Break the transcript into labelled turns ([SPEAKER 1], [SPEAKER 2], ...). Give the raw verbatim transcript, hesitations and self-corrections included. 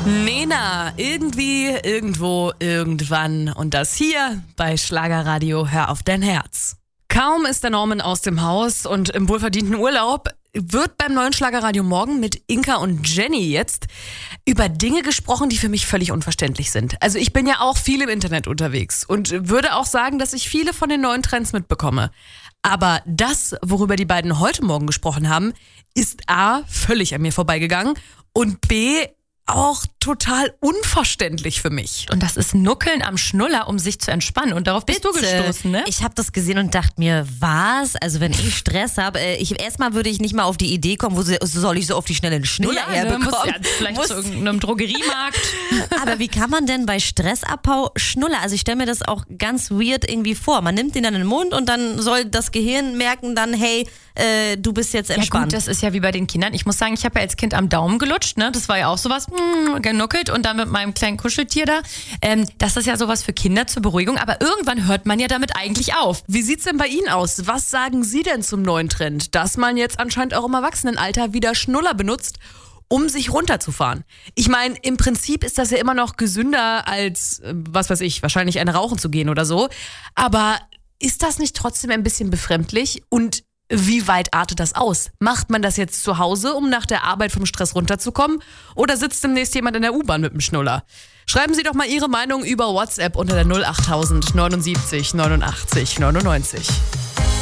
[SPEAKER 1] Nena, irgendwie, irgendwo, irgendwann. Und das hier bei Schlagerradio Hör auf dein Herz. Kaum ist der Norman aus dem Haus und im wohlverdienten Urlaub, wird beim neuen Schlagerradio Morgen mit Inka und Jenny jetzt über Dinge gesprochen, die für mich völlig unverständlich sind. Also ich bin ja auch viel im Internet unterwegs und würde auch sagen, dass ich viele von den neuen Trends mitbekomme. Aber das, worüber die beiden heute Morgen gesprochen haben, ist A, völlig an mir vorbeigegangen und B, auch total unverständlich für mich.
[SPEAKER 2] Und das ist Nuckeln am Schnuller, um sich zu entspannen. Und darauf bist
[SPEAKER 3] Bitte.
[SPEAKER 2] du gestoßen, ne?
[SPEAKER 3] Ich habe das gesehen und dachte mir, was? Also wenn ich Stress habe, äh, ich, erstmal würde ich nicht mal auf die Idee kommen, wo sie, soll ich so auf die schnelle einen Schnuller
[SPEAKER 2] Ja, ne,
[SPEAKER 3] herbekommen?
[SPEAKER 2] muss ja vielleicht
[SPEAKER 3] Muss-
[SPEAKER 2] zu irgendeinem Drogeriemarkt.
[SPEAKER 3] Aber wie kann man denn bei Stressabbau Schnuller? Also ich stelle mir das auch ganz weird irgendwie vor. Man nimmt den dann in den Mund und dann soll das Gehirn merken dann, hey, äh, du bist jetzt
[SPEAKER 2] Ja
[SPEAKER 3] entspannt.
[SPEAKER 2] gut, das ist ja wie bei den Kindern. Ich muss sagen, ich habe ja als Kind am Daumen gelutscht, ne? Das war ja auch sowas, mh, genuckelt und dann mit meinem kleinen Kuscheltier da. Ähm, das ist ja sowas für Kinder zur Beruhigung, aber irgendwann hört man ja damit eigentlich auf.
[SPEAKER 1] Wie sieht's denn bei Ihnen aus? Was sagen Sie denn zum neuen Trend, dass man jetzt anscheinend auch im Erwachsenenalter wieder Schnuller benutzt, um sich runterzufahren? Ich meine, im Prinzip ist das ja immer noch gesünder als, äh, was weiß ich, wahrscheinlich eine rauchen zu gehen oder so. Aber ist das nicht trotzdem ein bisschen befremdlich? Und wie weit artet das aus? Macht man das jetzt zu Hause, um nach der Arbeit vom Stress runterzukommen? Oder sitzt demnächst jemand in der U-Bahn mit dem Schnuller? Schreiben Sie doch mal Ihre Meinung über WhatsApp unter der null acht null null neunundsiebzig neunundachtzig neunundneunzig.